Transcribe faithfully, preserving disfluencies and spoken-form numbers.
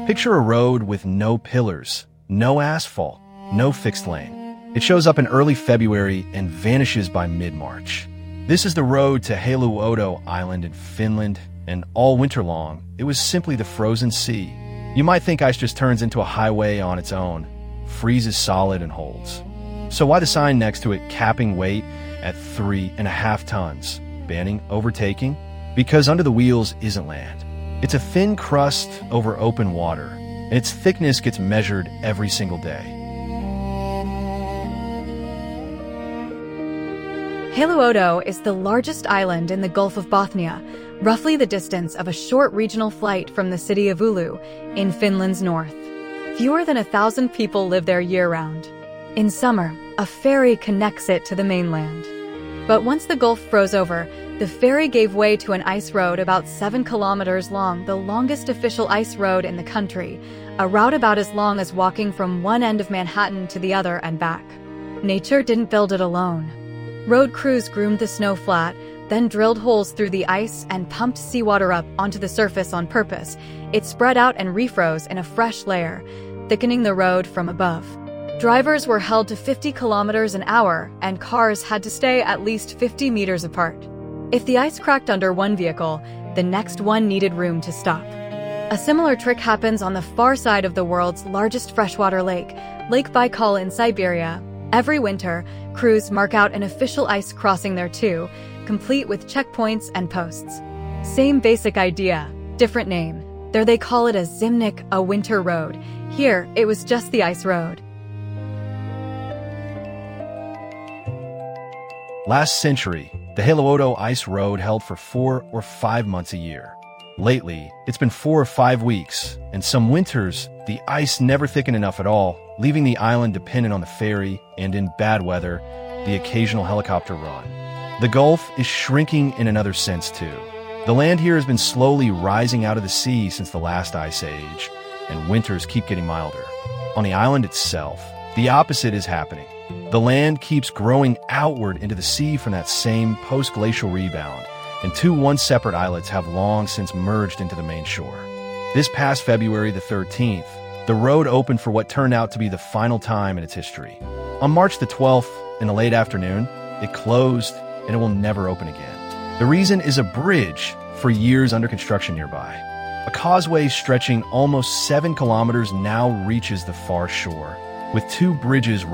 Picture a road with no pillars, no asphalt, no fixed lane. It shows up in early February and vanishes by mid-March. This is the road to Halivuoto Island in Finland, and all winter long, it was simply the frozen sea. You might think ice just turns into a highway on its own, freezes solid and holds. So why the sign next to it capping weight at three and a half tons, banning overtaking? Because under the wheels isn't land. It's a thin crust over open water, and its thickness gets measured every single day. Halivuoto is the largest island in the Gulf of Bothnia, roughly the distance of a short regional flight from the city of Oulu, in Finland's north. Fewer than a thousand people live there year-round. In summer, a ferry connects it to the mainland. But once the Gulf froze over, the ferry gave way to an ice road about seven kilometers long, the longest official ice road in the country, a route about as long as walking from one end of Manhattan to the other and back. Nature didn't build it alone. Road crews groomed the snow flat, then drilled holes through the ice and pumped seawater up onto the surface on purpose. It spread out and refroze in a fresh layer, thickening the road from above. Drivers were held to fifty kilometers an hour, and cars had to stay at least fifty meters apart. If the ice cracked under one vehicle, the next one needed room to stop. A similar trick happens on the far side of the world's largest freshwater lake, Lake Baikal in Siberia. Every winter, crews mark out an official ice crossing there too, complete with checkpoints and posts. Same basic idea, different name. There they call it a Zimnik, a winter road. Here, it was just the ice road. Last century, the Halivuoto Ice Road held for four or five months a year. Lately, it's been four or five weeks, and some winters, the ice never thickened enough at all, leaving the island dependent on the ferry and, in bad weather, the occasional helicopter run. The Gulf is shrinking in another sense, too. The land here has been slowly rising out of the sea since the last ice age, and winters keep getting milder. On the island itself, the opposite is happening. The land keeps growing outward into the sea from that same post-glacial rebound, and two once-separate islets have long since merged into the main shore. This past February the thirteenth, the road opened for what turned out to be the final time in its history. On March the twelfth, in the late afternoon, it closed, and it will never open again. The reason is a bridge for years under construction nearby. A causeway stretching almost seven kilometers now reaches the far shore, with two bridges